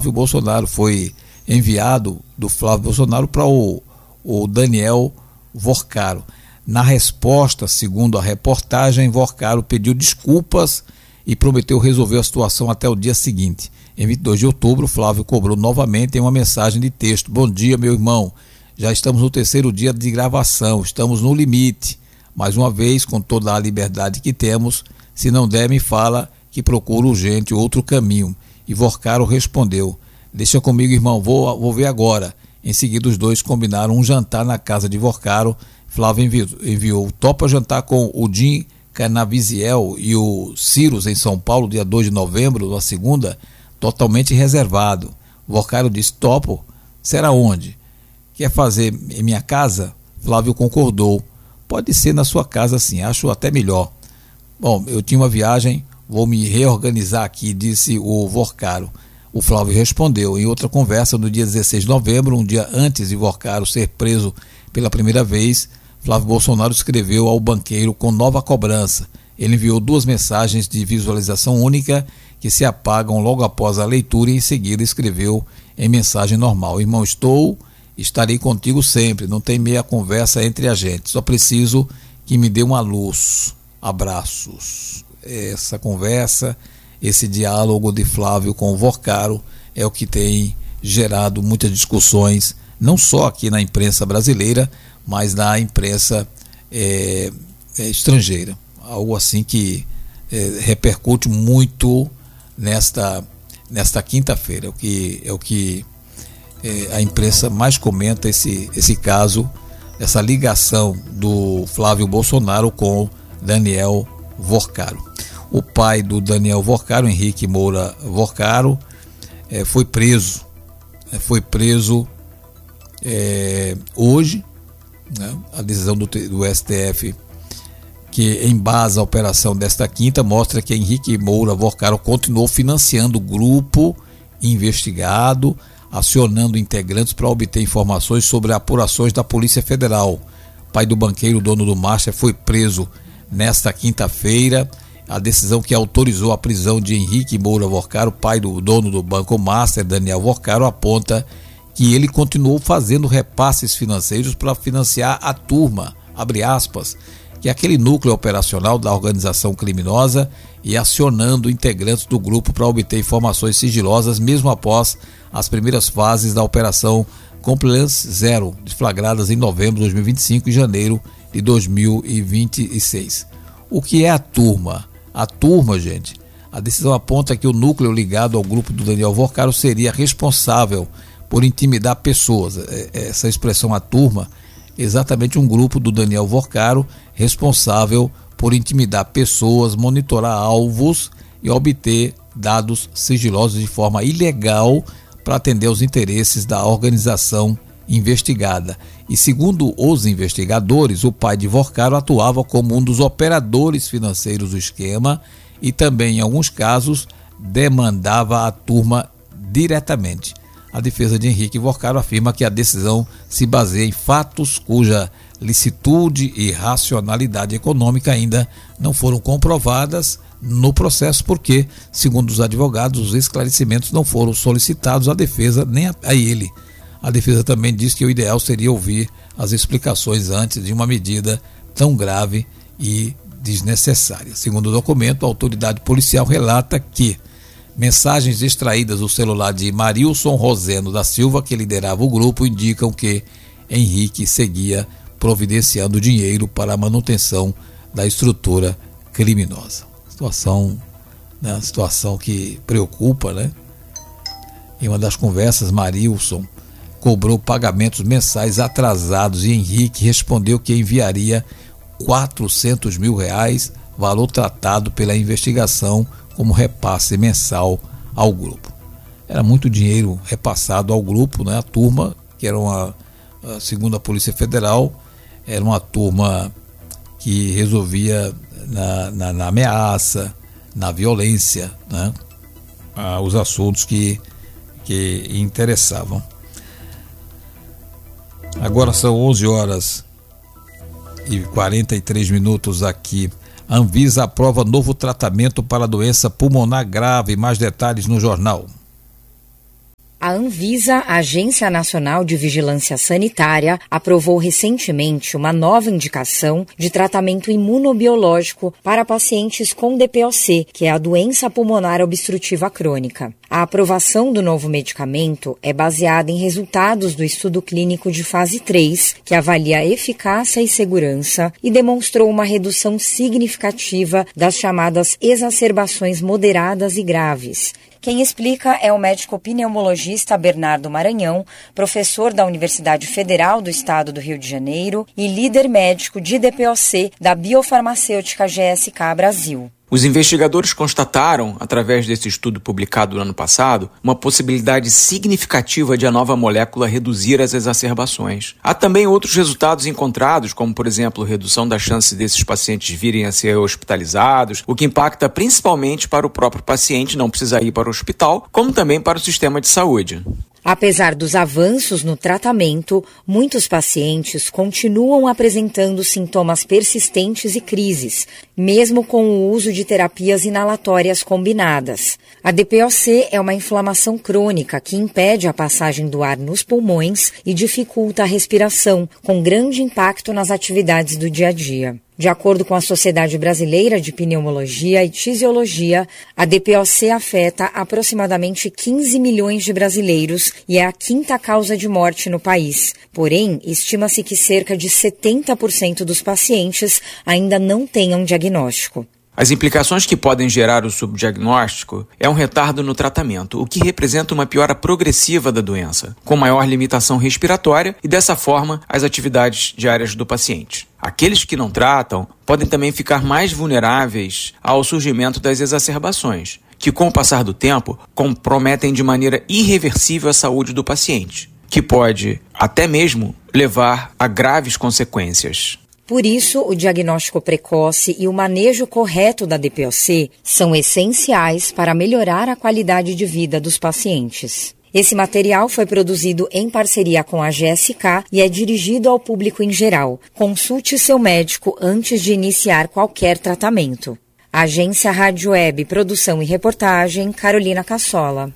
Flávio Bolsonaro. Foi enviado do Flávio Bolsonaro para o Daniel Vorcaro. Na resposta, segundo a reportagem, Vorcaro pediu desculpas e prometeu resolver a situação até o dia seguinte. Em 22 de outubro, Flávio cobrou novamente em uma mensagem de texto: bom dia, meu irmão, já estamos no 3º dia de gravação, estamos no limite. Mais uma vez, com toda a liberdade que temos, se não der, me fala que procuro urgente outro caminho. E Vorcaro respondeu: deixa comigo, irmão, vou ver agora. Em seguida, os dois combinaram um jantar na casa de Vorcaro. Flávio enviou: topa jantar com o Jim Canaviziel e o Cyrus em São Paulo, dia 2 de novembro, na segunda, totalmente reservado. Vorcaro disse: topo, será onde? Quer fazer em minha casa? Flávio concordou: pode ser na sua casa sim, acho até melhor. Bom, eu tinha uma viagem, vou me reorganizar aqui, disse o Vorcaro. O Flávio respondeu em outra conversa no dia 16 de novembro, um dia antes de Vorcaro ser preso pela primeira vez. Flávio Bolsonaro escreveu ao banqueiro com nova cobrança. Ele enviou 2 mensagens de visualização única que se apagam logo após a leitura e em seguida escreveu em mensagem normal: irmão, estarei contigo sempre, não tem meia conversa entre a gente, só preciso que me dê uma luz, abraços. Essa conversa, esse diálogo de Flávio com o Vorcaro é o que tem gerado muitas discussões, não só aqui na imprensa brasileira, mas na imprensa estrangeira. Algo assim que repercute muito nesta quinta-feira. É o que a imprensa mais comenta, esse caso, essa ligação do Flávio Bolsonaro com Daniel Vorcaro. O pai do Daniel Vorcaro, Henrique Moura Vorcaro, foi preso hoje, né? A decisão do STF que embasa a operação desta quinta mostra que Henrique Moura Vorcaro continuou financiando o grupo investigado, acionando integrantes para obter informações sobre apurações da Polícia Federal. O pai do banqueiro, dono do Master, foi preso nesta quinta-feira. A decisão que autorizou a prisão de Henrique Moura Vorcaro, pai do dono do Banco Master, Daniel Vorcaro, aponta que ele continuou fazendo repasses financeiros para financiar a turma, abre aspas, que é aquele núcleo operacional da organização criminosa, e acionando integrantes do grupo para obter informações sigilosas mesmo após as primeiras fases da operação Compliance Zero, deflagradas em novembro de 2025 e janeiro de 2026. O que é a turma? A turma, gente, a decisão aponta que o núcleo ligado ao grupo do Daniel Vorcaro seria responsável por intimidar pessoas. Essa expressão, a turma, exatamente um grupo do Daniel Vorcaro responsável por intimidar pessoas, monitorar alvos e obter dados sigilosos de forma ilegal para atender aos interesses da organização investigada. E segundo os investigadores, o pai de Vorcaro atuava como um dos operadores financeiros do esquema e também, em alguns casos, demandava a turma diretamente. A defesa de Henrique Vorcaro afirma que a decisão se baseia em fatos cuja licitude e racionalidade econômica ainda não foram comprovadas no processo, porque, segundo os advogados, os esclarecimentos não foram solicitados à defesa nem a ele. A defesa também diz que o ideal seria ouvir as explicações antes de uma medida tão grave e desnecessária. Segundo o documento, a autoridade policial relata que mensagens extraídas do celular de Marilson Roseno da Silva, que liderava o grupo, indicam que Henrique seguia providenciando dinheiro para a manutenção da estrutura criminosa. Situação que preocupa, né? Em uma das conversas, Marilson cobrou pagamentos mensais atrasados e Henrique respondeu que enviaria R$400 mil, valor tratado pela investigação como repasse mensal ao grupo. Era muito dinheiro repassado ao grupo, né? A turma, que era segundo a Polícia Federal, era uma turma que resolvia na ameaça, na violência, né? Os assuntos que interessavam. Agora são 11h43 aqui. A Anvisa aprova novo tratamento para a doença pulmonar grave. Mais detalhes no jornal. A Anvisa, a Agência Nacional de Vigilância Sanitária, aprovou recentemente uma nova indicação de tratamento imunobiológico para pacientes com DPOC, que é a doença pulmonar obstrutiva crônica. A aprovação do novo medicamento é baseada em resultados do estudo clínico de fase 3, que avalia a eficácia e segurança e demonstrou uma redução significativa das chamadas exacerbações moderadas e graves. Quem explica é o médico pneumologista Bernardo Maranhão, professor da Universidade Federal do Estado do Rio de Janeiro e líder médico de DPOC da biofarmacêutica GSK Brasil. Os investigadores constataram, através desse estudo publicado no ano passado, uma possibilidade significativa de a nova molécula reduzir as exacerbações. Há também outros resultados encontrados, como, por exemplo, redução da chance desses pacientes virem a ser hospitalizados, o que impacta principalmente para o próprio paciente não precisar ir para o hospital, como também para o sistema de saúde. Apesar dos avanços no tratamento, muitos pacientes continuam apresentando sintomas persistentes e crises, mesmo com o uso de terapias inalatórias combinadas. A DPOC é uma inflamação crônica que impede a passagem do ar nos pulmões e dificulta a respiração, com grande impacto nas atividades do dia a dia. De acordo com a Sociedade Brasileira de Pneumologia e Tisiologia, a DPOC afeta aproximadamente 15 milhões de brasileiros e é a quinta causa de morte no país. Porém, estima-se que cerca de 70% dos pacientes ainda não tenham diagnóstico. As implicações que podem gerar o subdiagnóstico é um retardo no tratamento, o que representa uma piora progressiva da doença, com maior limitação respiratória e, dessa forma, as atividades diárias do paciente. Aqueles que não tratam podem também ficar mais vulneráveis ao surgimento das exacerbações, que, com o passar do tempo, comprometem de maneira irreversível a saúde do paciente, que pode até mesmo levar a graves consequências. Por isso, o diagnóstico precoce e o manejo correto da DPOC são essenciais para melhorar a qualidade de vida dos pacientes. Esse material foi produzido em parceria com a GSK e é dirigido ao público em geral. Consulte seu médico antes de iniciar qualquer tratamento. Agência Rádio Web, produção e reportagem, Carolina Cassola.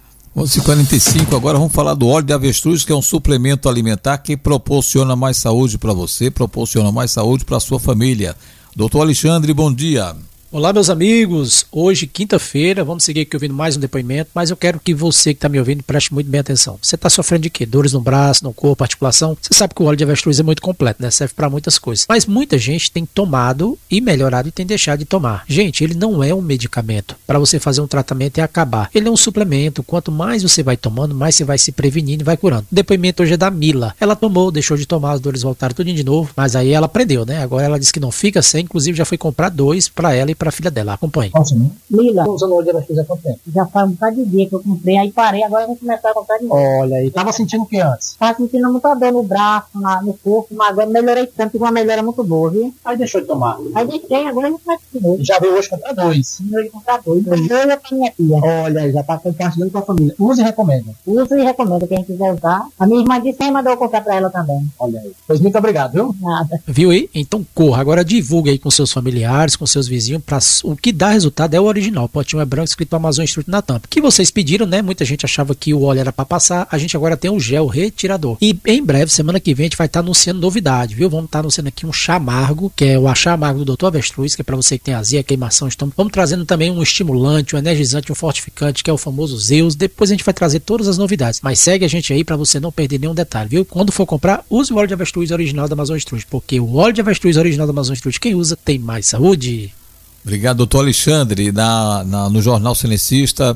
11h45, agora vamos falar do óleo de avestruz, que é um suplemento alimentar que proporciona mais saúde para você, proporciona mais saúde para a sua família. Doutor Alexandre, bom dia. Olá, meus amigos. Hoje, quinta-feira, vamos seguir aqui ouvindo mais um depoimento, mas eu quero que você que está me ouvindo preste muito bem atenção. Você está sofrendo de quê? Dores no braço, no corpo, articulação? Você sabe que o óleo de avestruz é muito completo, né? Serve para muitas coisas. Mas muita gente tem tomado e melhorado e tem deixado de tomar. Gente, ele não é um medicamento para você fazer um tratamento e acabar. Ele é um suplemento. Quanto mais você vai tomando, mais você vai se prevenindo e vai curando. O depoimento hoje é da Mila. Ela tomou, deixou de tomar, as dores voltaram tudo de novo, mas aí ela aprendeu, né? Agora ela disse que não fica sem, inclusive já foi comprar 2 para ela e para a filha dela. Acompanhe. Lila, usando óleo de avestruz há quanto tempo? Já faz um bocado de dia que eu comprei, aí parei, agora eu vou começar a comprar de novo. Olha aí, tava sentindo o que antes? Tava sentindo muita dor no braço, no corpo, mas agora melhorei tanto, tive uma melhora muito boa, viu? Aí deixou de tomar? Aí deixei, agora eu vou comprar de novo. Já veio hoje comprar 2? Eu vou comprar 2, dois é pra minha tia. Olha aí, já tá compartilhando com a família. Use e recomenda. Uso e recomendo quem quiser usar. A minha irmã disse que mandou eu comprar pra ela também. Olha aí. Pois muito obrigado, viu? Nada. Viu aí? Então corra. Agora divulga aí com seus familiares, com seus vizinhos, o que dá resultado é o original. O potinho é branco, escrito Amazon Instruct na tampa. Que vocês pediram, né? Muita gente achava que o óleo era para passar. A gente agora tem um gel retirador. E em breve, semana que vem, a gente vai estar anunciando novidade, viu? Vamos estar anunciando aqui um chá amargo, que é o chá amargo do Dr. Avestruz, que é para você que tem azia, queimação, estômago. Vamos trazendo também um estimulante, um energizante, um fortificante, que é o famoso Zeus. Depois a gente vai trazer todas as novidades. Mas segue a gente aí para você não perder nenhum detalhe, viu? Quando for comprar, use o óleo de avestruz original da Amazon Instruct, porque o óleo de avestruz original da Amazon Instruct, quem usa tem mais saúde. Obrigado, doutor Alexandre. No Jornal Cenecista,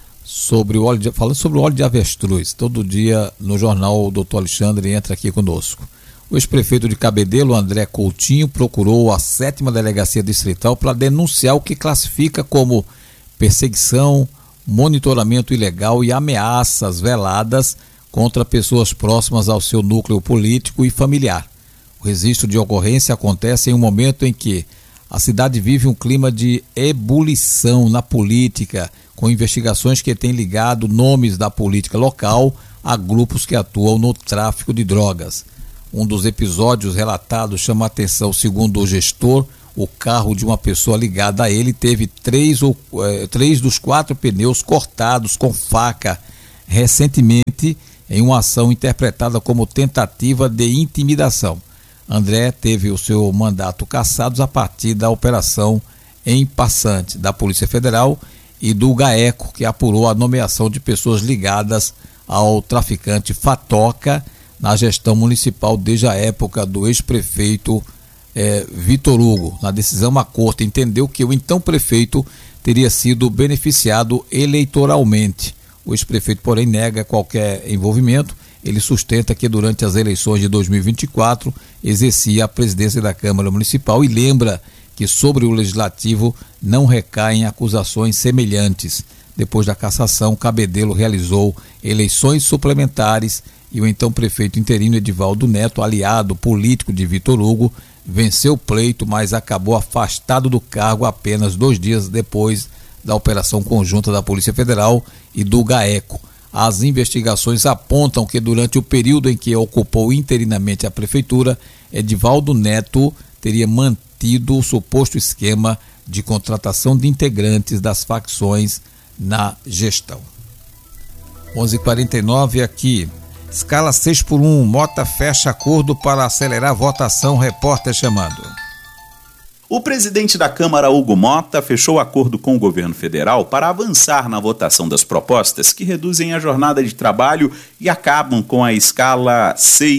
falando sobre o óleo de avestruz. Todo dia no jornal o doutor Alexandre entra aqui conosco. O ex-prefeito de Cabedelo, André Coutinho, procurou a 7ª Delegacia Distrital para denunciar o que classifica como perseguição, monitoramento ilegal e ameaças veladas contra pessoas próximas ao seu núcleo político e familiar. O registro de ocorrência acontece em um momento em que a cidade vive um clima de ebulição na política, com investigações que têm ligado nomes da política local a grupos que atuam no tráfico de drogas. Um dos episódios relatados chama a atenção. Segundo o gestor, o carro de uma pessoa ligada a ele teve 3 dos 4 pneus cortados com faca recentemente em uma ação interpretada como tentativa de intimidação. André teve o seu mandato cassado a partir da operação em Passante da Polícia Federal e do GAECO, que apurou a nomeação de pessoas ligadas ao traficante Fatoca na gestão municipal desde a época do ex-prefeito Vitor Hugo. Na decisão, a Corte entendeu que o então prefeito teria sido beneficiado eleitoralmente. O ex-prefeito, porém, nega qualquer envolvimento. Ele sustenta que durante as eleições de 2024 exercia a presidência da Câmara Municipal e lembra que sobre o Legislativo não recaem acusações semelhantes. Depois da cassação, Cabedelo realizou eleições suplementares e o então prefeito interino Edivaldo Neto, aliado político de Vitor Hugo, venceu o pleito, mas acabou afastado do cargo apenas 2 dias depois da operação conjunta da Polícia Federal e do GAECO. As investigações apontam que durante o período em que ocupou interinamente a prefeitura, Edivaldo Neto teria mantido o suposto esquema de contratação de integrantes das facções na gestão. 11h49 aqui. Escala 6x1, Mota fecha acordo para acelerar a votação, repórter chamando. O presidente da Câmara, Hugo Mota, fechou acordo com o governo federal para avançar na votação das propostas que reduzem a jornada de trabalho e acabam com a escala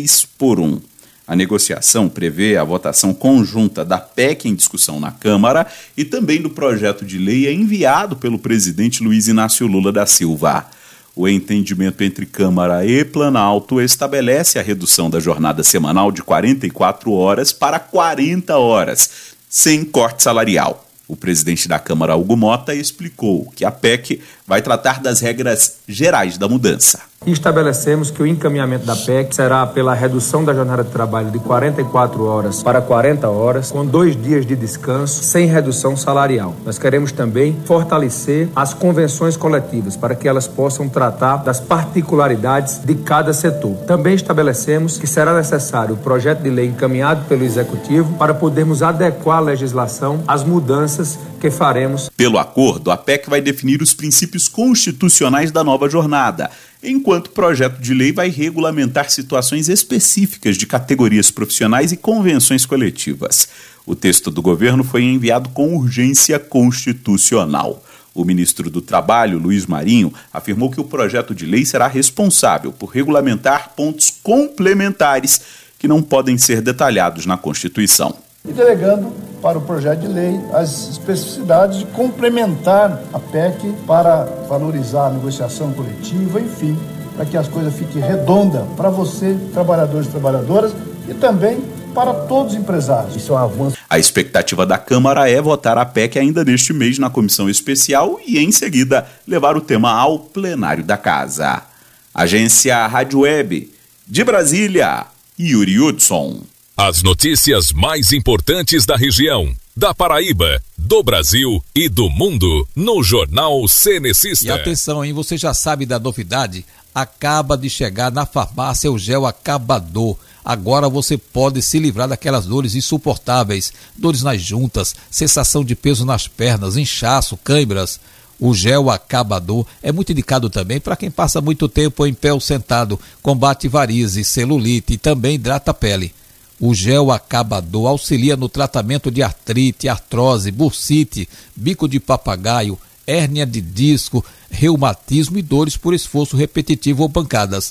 6x1. A negociação prevê a votação conjunta da PEC em discussão na Câmara e também do projeto de lei enviado pelo presidente Luiz Inácio Lula da Silva. O entendimento entre Câmara e Planalto estabelece a redução da jornada semanal de 44 horas para 40 horas, sem corte salarial. O presidente da Câmara, Hugo Mota, explicou que a PEC vai tratar das regras gerais da mudança. Estabelecemos que o encaminhamento da PEC será pela redução da jornada de trabalho de 44 horas para 40 horas, com 2 dias de descanso, sem redução salarial. Nós queremos também fortalecer as convenções coletivas para que elas possam tratar das particularidades de cada setor. Também estabelecemos que será necessário o projeto de lei encaminhado pelo Executivo para podermos adequar a legislação às mudanças que faremos. Pelo acordo, a PEC vai definir os princípios constitucionais da nova jornada, enquanto o projeto de lei vai regulamentar situações específicas de categorias profissionais e convenções coletivas. O texto do governo foi enviado com urgência constitucional. O ministro do Trabalho, Luiz Marinho, afirmou que o projeto de lei será responsável por regulamentar pontos complementares que não podem ser detalhados na Constituição. E delegando para o projeto de lei as especificidades de complementar a PEC para valorizar a negociação coletiva, enfim, para que as coisas fiquem redondas para você, trabalhadores e trabalhadoras, e também para todos os empresários. Isso é um avanço. A expectativa da Câmara é votar a PEC ainda neste mês na comissão especial e, em seguida, levar o tema ao plenário da Casa. Agência Rádio Web, de Brasília, Yuri Hudson. As notícias mais importantes da região, da Paraíba, do Brasil e do mundo, no Jornal Cenecista. E atenção, hein? Você já sabe da novidade? Acaba de chegar na farmácia o gel acabador. Agora você pode se livrar daquelas dores insuportáveis, dores nas juntas, sensação de peso nas pernas, inchaço, câimbras. O gel acabador é muito indicado também para quem passa muito tempo em pé ou sentado, combate varizes, celulite e também hidrata a pele. O gel acabador auxilia no tratamento de artrite, artrose, bursite, bico de papagaio, hérnia de disco, reumatismo e dores por esforço repetitivo ou pancadas.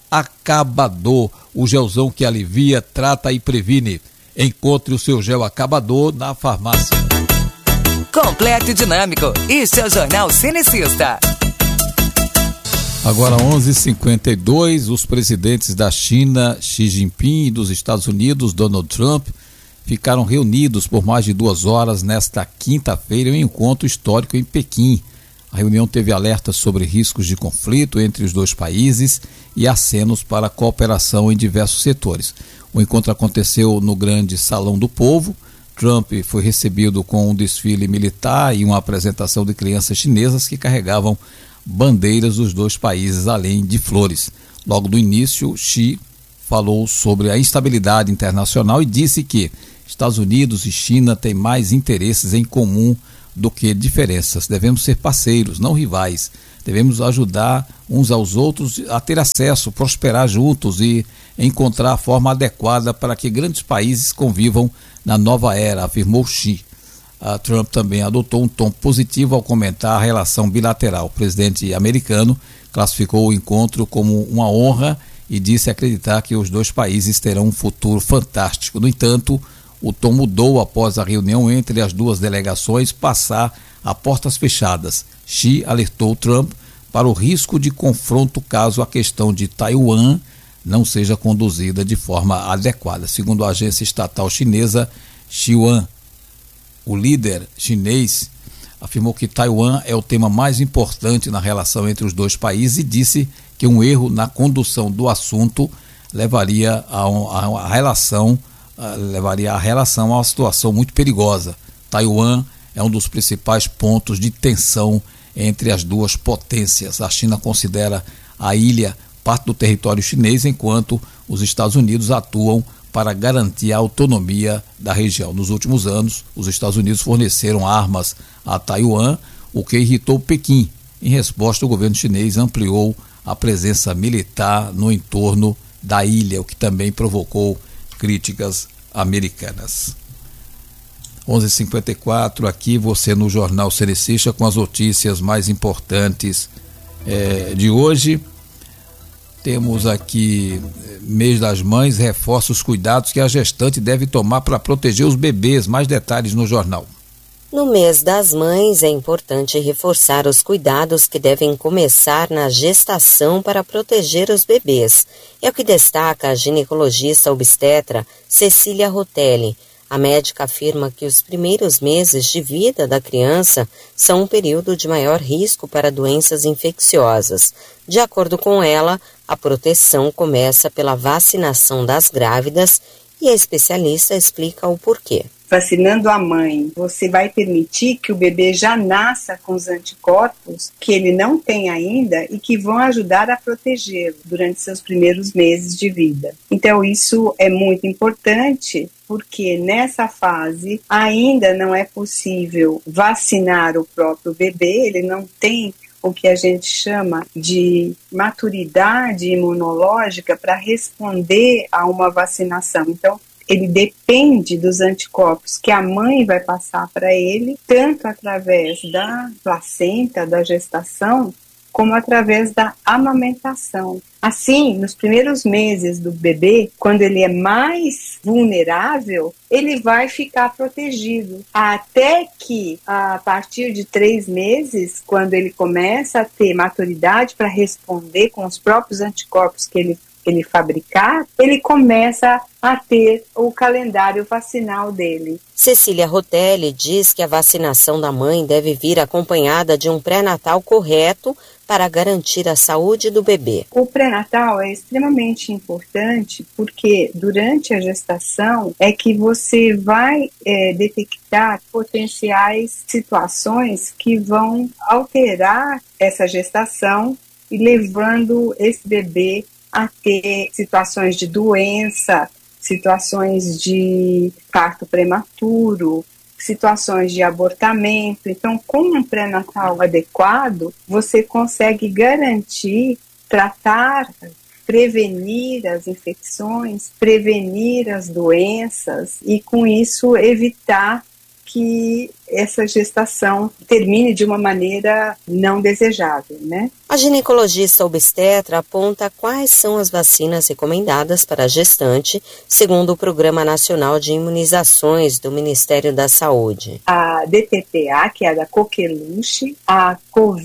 Acabador, o gelzão que alivia, trata e previne. Encontre o seu gel acabador na farmácia. Completo e dinâmico. Este é o Jornal Cenecista. Agora 11h52, os presidentes da China, Xi Jinping, e dos Estados Unidos, Donald Trump, ficaram reunidos por mais de 2 horas nesta quinta-feira em um encontro histórico em Pequim. A reunião teve alertas sobre riscos de conflito entre os dois países e acenos para cooperação em diversos setores. O encontro aconteceu no grande Salão do Povo. Trump foi recebido com um desfile militar e uma apresentação de crianças chinesas que carregavam bandeiras dos dois países, além de flores. Logo do início, Xi falou sobre a instabilidade internacional e disse que Estados Unidos e China têm mais interesses em comum do que diferenças. Devemos ser parceiros, não rivais. Devemos ajudar uns aos outros a ter acesso, prosperar juntos e encontrar a forma adequada para que grandes países convivam na nova era, afirmou Xi. Trump também adotou um tom positivo ao comentar a relação bilateral. O presidente americano classificou o encontro como uma honra e disse acreditar que os dois países terão um futuro fantástico. No entanto, o tom mudou após a reunião entre as duas delegações passar a portas fechadas. Xi alertou Trump para o risco de confronto caso a questão de Taiwan não seja conduzida de forma adequada. Segundo a agência estatal chinesa Xinhua, o líder chinês afirmou que Taiwan é o tema mais importante na relação entre os dois países e disse que um erro na condução do assunto levaria a relação a uma situação muito perigosa. Taiwan é um dos principais pontos de tensão entre as duas potências. A China considera a ilha parte do território chinês, enquanto os Estados Unidos atuam para garantir a autonomia da região. Nos últimos anos, os Estados Unidos forneceram armas a Taiwan, o que irritou Pequim. Em resposta, o governo chinês ampliou a presença militar no entorno da ilha, o que também provocou críticas americanas. 11h54, aqui você no Jornal Cenecista com as notícias mais importantes de hoje. Temos aqui, mês das mães, reforça os cuidados que a gestante deve tomar para proteger os bebês. Mais detalhes no jornal. No mês das mães, é importante reforçar os cuidados que devem começar na gestação para proteger os bebês. É o que destaca a ginecologista obstetra Cecília Rotelli. A médica afirma que os primeiros meses de vida da criança são um período de maior risco para doenças infecciosas. De acordo com ela, a proteção começa pela vacinação das grávidas e a especialista explica o porquê. Vacinando a mãe, você vai permitir que o bebê já nasça com os anticorpos que ele não tem ainda e que vão ajudar a protegê-lo durante seus primeiros meses de vida. Então isso é muito importante porque nessa fase ainda não é possível vacinar o próprio bebê, ele não tem o que a gente chama de maturidade imunológica para responder a uma vacinação. Então, ele depende dos anticorpos que a mãe vai passar para ele, tanto através da placenta, da gestação, como através da amamentação. Assim, nos primeiros meses do bebê, quando ele é mais vulnerável, ele vai ficar protegido. Até que, a partir de 3 meses, quando ele começa a ter maturidade para responder com os próprios anticorpos que ele fabricar, ele começa a ter o calendário vacinal dele. Cecília Rotelli diz que a vacinação da mãe deve vir acompanhada de um pré-natal correto para garantir a saúde do bebê. O pré-natal é extremamente importante porque durante a gestação é que você vai detectar potenciais situações que vão alterar essa gestação e levando esse bebê a ter situações de doença, situações de parto prematuro, situações de abortamento. Então, com um pré-natal adequado, você consegue garantir, tratar, prevenir as infecções, prevenir as doenças e, com isso, evitar que essa gestação termine de uma maneira não desejável, né? A ginecologista obstetra aponta quais são as vacinas recomendadas para a gestante, segundo o Programa Nacional de Imunizações do Ministério da Saúde. A DTPA, que é a da coqueluche, a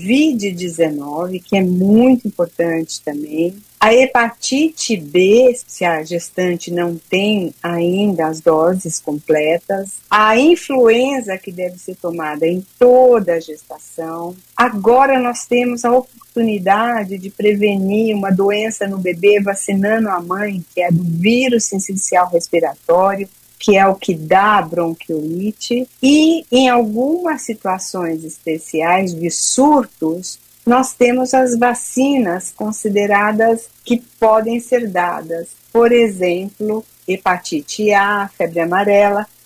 Covid-19, que é muito importante também, a hepatite B, se a gestante não tem ainda as doses completas, a influenza, que deve ser tomada em toda a gestação. Agora nós temos a oportunidade de prevenir uma doença no bebê vacinando a mãe, que é do vírus sincicial respiratório, que é o que dá a bronquiolite, e em algumas situações especiais de surtos, nós temos as vacinas consideradas que podem ser dadas. Por exemplo, hepatite A, febre amarela,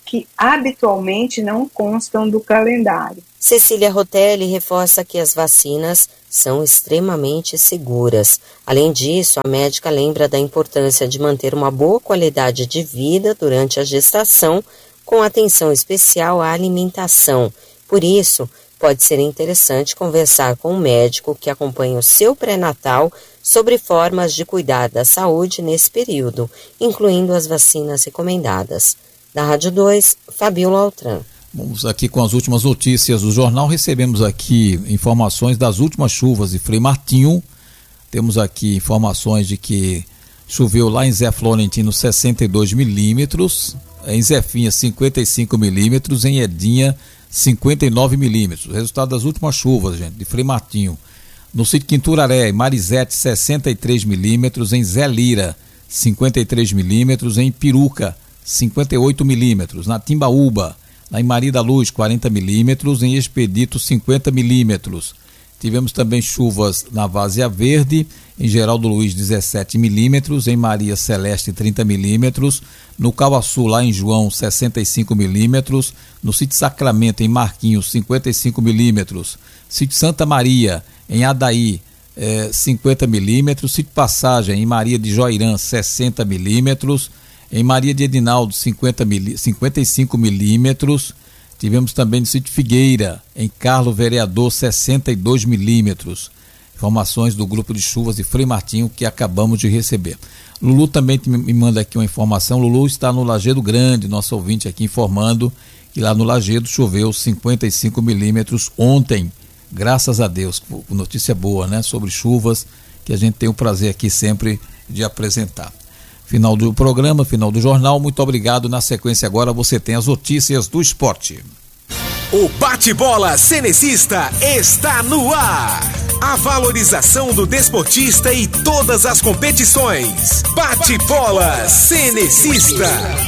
que habitualmente não constam do calendário. Cecília Rotelli reforça que as vacinas são extremamente seguras. Além disso, a médica lembra da importância de manter uma boa qualidade de vida durante a gestação, com atenção especial à alimentação. Por isso, pode ser interessante conversar com um médico que acompanha o seu pré-natal sobre formas de cuidar da saúde nesse período, incluindo as vacinas recomendadas. Da Rádio 2, Fabiola Altran. Vamos aqui com as últimas notícias do jornal. Recebemos aqui informações das últimas chuvas de Frei Martinho. Temos aqui informações de que choveu lá em Zé Florentino 62 milímetros, em Zefinha 55 milímetros, em Edinha 59 milímetros. Resultado das últimas chuvas, gente, de Frei Martinho. No sítio Quinturaré, em Marizete 63 milímetros, em Zé Lira 53 milímetros, em Piruca 58 milímetros, na Timbaúba, lá em Maria da Luz 40 milímetros, em Expedito 50 milímetros. Tivemos também chuvas na Várzea Verde, em Geraldo Luiz 17 milímetros, em Maria Celeste 30 milímetros, no Cauaçu, lá em João 65 milímetros, no sítio Sacramento, em Marquinhos 55 milímetros, sítio Santa Maria, em Adaí 50 milímetros, sítio Passagem, em Maria de Joirã 60 milímetros, em Maria de Edinaldo 55 milímetros. Tivemos também no sítio Figueira, em Carlos Vereador 62 milímetros. Informações do grupo de chuvas de Frei Martinho que acabamos de receber. Lulu também me manda aqui uma informação. Lulu está no Lajeado Grande, nosso ouvinte aqui informando que lá no Lajeado choveu 55 milímetros ontem. Graças a Deus, notícia boa, né? Sobre chuvas que a gente tem o prazer aqui sempre de apresentar. Final do programa, final do jornal, muito obrigado. Na sequência agora você tem as notícias do esporte. O bate-bola cenecista está no ar. A valorização do desportista e todas as competições. Bate-bola cenecista.